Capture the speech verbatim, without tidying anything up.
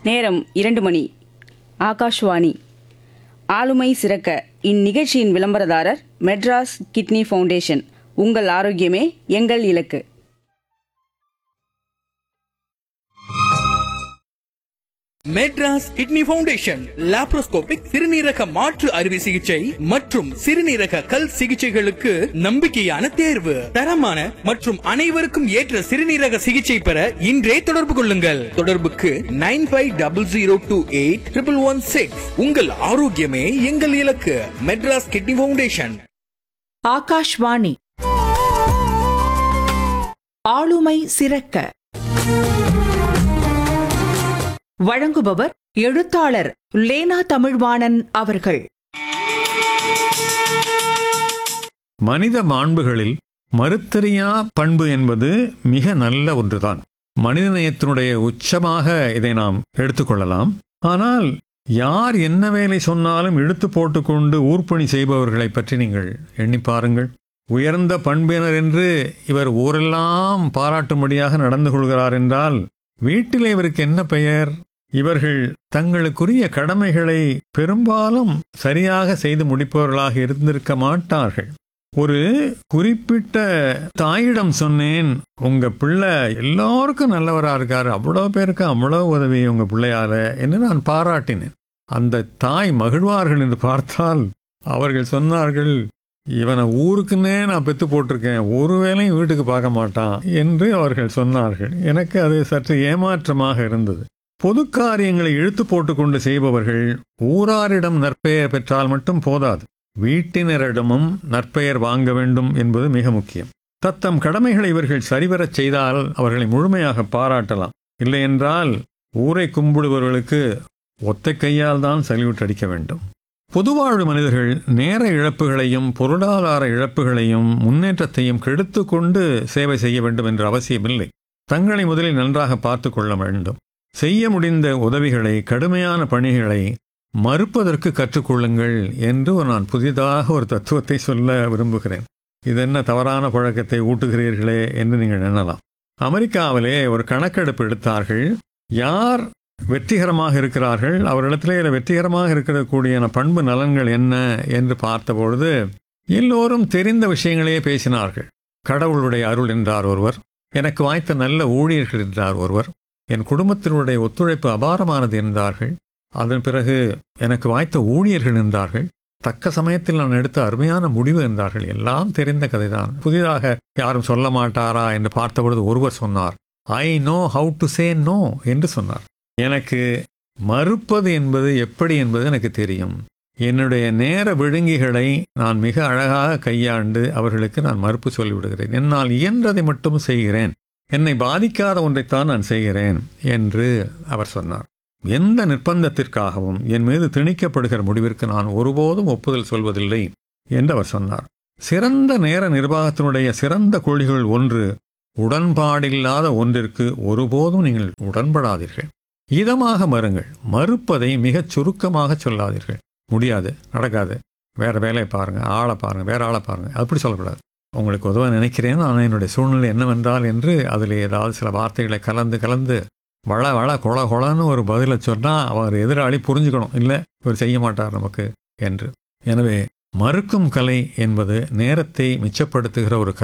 நேரம் இரண்டு மணி. ஆகாஷ்வாணி. ஆளுமை சிறக்க இந்நிகழ்ச்சியின் விளம்பரதாரர் மெட்ராஸ் கிட்னி ஃபவுண்டேஷன். உங்கள் ஆரோக்கியமே எங்கள் இலக்கு. மெட்ராஸ் கிட்னி ஃபவுண்டேஷன் லாப்ரோஸ்கோபிக் சிறுநீரக மாற்று அறுவை சிகிச்சை மற்றும் சிறுநீரக கல் சிகிச்சைகளுக்கு நம்பிக்கையான தேர்வு. தரமான மற்றும் அனைவருக்கும் ஏற்ற சிறுநீரக சிகிச்சை பெற இன்றே தொடர்பு கொள்ளுங்கள். தொடர்புக்கு nine five double zero two eight triple one six. உங்கள் ஆரோக்கியமே எங்கள் இலக்கு. Madras kidney foundation. ஆகாஷ்வாணி. ஆளுமை சிறக்க வழங்குபவர் எழுத்தாளர் லேனா தமிழ்வாணன் அவர்கள். மனித மாண்புகளில் மறுத்தறியா பண்பு என்பது மிக நல்ல ஒன்றுதான். மனிதநேயத்தினுடைய உச்சமாக இதை நாம் எடுத்துக்கொள்ளலாம். ஆனால் யார் என்ன வேலை சொன்னாலும் இழுத்து போட்டுக்கொண்டு ஊர்ப்பணி செய்பவர்களை பற்றி நீங்கள் எண்ணி பாருங்கள். உயர்ந்த பண்பினர் என்று இவர் ஊரெல்லாம் பாராட்டும்படியாக நடந்து கொள்கிறார் என்றால் வீட்டில் இவருக்கு என்ன பெயர்? இவர்கள் தங்களுக்குரிய கடமைகளை பெரும்பாலும் சரியாக செய்து முடிப்பவர்களாக இருந்திருக்க மாட்டார்கள். ஒரு குறிப்பிட்ட தாயிடம் சொன்னேன், உங்க பிள்ளை எல்லாருக்கும் நல்லவரா இருக்காரு, அவ்வளோ பேருக்கு அவ்வளோ உதவி உங்க பிள்ளையால என்று நான் பாராட்டினேன். அந்த தாய் மகிழ்வார்கள் என்று பார்த்தால் அவர்கள் சொன்னார்கள், இவனை ஊருக்குன்னே நான் பெற்று போட்டிருக்கேன், ஒரு வேளையும் வீட்டுக்கு பார்க்க மாட்டான் என்று அவர்கள் சொன்னார்கள். எனக்கு அது சற்று ஏமாற்றமாக இருந்தது. பொது காரியங்களை இழுத்து போட்டுக்கொண்டு செய்பவர்கள் ஊராரிடம் நற்பெயர் பெற்றால் மட்டும் போதாது, வீட்டினரிடமும் நற்பெயர் வாங்க வேண்டும் என்பது மிக முக்கியம். தத்தம் கடமைகளை இவர்கள் சரிவரச் செய்தால் அவர்களை முழுமையாக பாராட்டலாம். இல்லையென்றால் ஊரை கும்பிடுபவர்களுக்கு ஒத்தை கையால் தான் சல்யூட் அடிக்க வேண்டும். பொதுவாழ்வு மனிதர்கள் நேர இழப்புகளையும் பொருளாதார இழப்புகளையும் முன்னேற்றத்தையும் கெடுத்து கொண்டு சேவை செய்ய வேண்டும் என்ற அவசியமில்லை. தங்களை முதலில் நன்றாக பார்த்து கொள்ள வேண்டும். செய்ய முடிந்த உதவிகளை, கடுமையான பணிகளை மறுப்பதற்கு கற்றுக்கொள்ளுங்கள் என்று நான் புதிதாக ஒரு தத்துவத்தை சொல்ல விரும்புகிறேன். இதென்ன தவறான பழக்கத்தை ஊட்டுகிறீர்களே என்று நீங்கள் எண்ணலாம். அமெரிக்காவிலே ஒரு கணக்கெடுப்பு எடுத்தார்கள். யார் வெற்றிகரமாக இருக்கிறார்கள், அவரிடத்திலே வெற்றிகரமாக இருக்கக்கூடிய பண்பு நலன்கள் என்ன என்று பார்த்தபொழுது எல்லோரும் தெரிந்த விஷயங்களையே பேசினார்கள். கடவுளுடைய அருள் என்றார் ஒருவர், எனக்கு வாய்த்த நல்ல ஊழியர்கள் என்றார் ஒருவர், என் குடும்பத்தினுடைய ஒத்துழைப்பு அபாரமானது என்றார்கள். அதன் பிறகு எனக்கு வாய்த்த ஊழியர்கள் என்றார்கள், தக்க சமயத்தில் நான் எடுத்த அருமையான முடிவு என்றார்கள். எல்லாம் தெரிந்த கதைதான், புதிதாக யாரும் சொல்ல மாட்டாரா என்று பார்த்தபொழுது ஒருவர் சொன்னார், I know how to say no என்று சொன்னார். எனக்கு மறுப்பது என்பது எப்படி என்பது எனக்கு தெரியும். என்னுடைய நேர விழுங்கிகளை நான் மிக அழகாக கையாண்டு அவர்களுக்கு நான் மறுப்பு சொல்லிவிடுகிறேன். என்னால் இயன்றதை மட்டும் செய்கிறேன், என்னை பாதிக்காத ஒன்றைத்தான் நான் செய்கிறேன் என்று அவர் சொன்னார். எந்த நிர்பந்தத்திற்காகவும் என் மீது திணிக்கப்படுகிற முடிவிற்கு நான் ஒருபோதும் ஒப்புதல் சொல்வதில்லை என்று அவர் சொன்னார். சிறந்த நேர நிர்வாகத்தினுடைய சிறந்த கொள்கைகள் ஒன்று, உடன்பாடில்லாத ஒன்றிற்கு ஒருபோதும் நீங்கள் உடன்படாதீர்கள். இதமாக மறுங்கள். மறுப்பதை மிகச் சுருக்கமாக சொல்லாதீர்கள். முடியாது, நடக்காது, வேற வேலையை பாருங்கள், ஆளை பாருங்கள், வேற ஆளை பாருங்கள், அப்படி சொல்லக்கூடாது. உங்களுக்கு உதவ நினைக்கிறேன், ஆனால் என்னுடைய சூழ்நிலை என்னவென்றால் என்று அதில் ஏதாவது சில வார்த்தைகளை கலந்து கலந்து வள வள கொல கொலன்னு ஒரு பதிலை சொன்னால் அவர் எதிராளி புரிஞ்சுக்கணும், இல்லை இவர் செய்ய மாட்டார் நமக்கு என்று. எனவே மறுக்கும் கலை என்பது நேரத்தை மிச்சப்படுத்துகிற ஒரு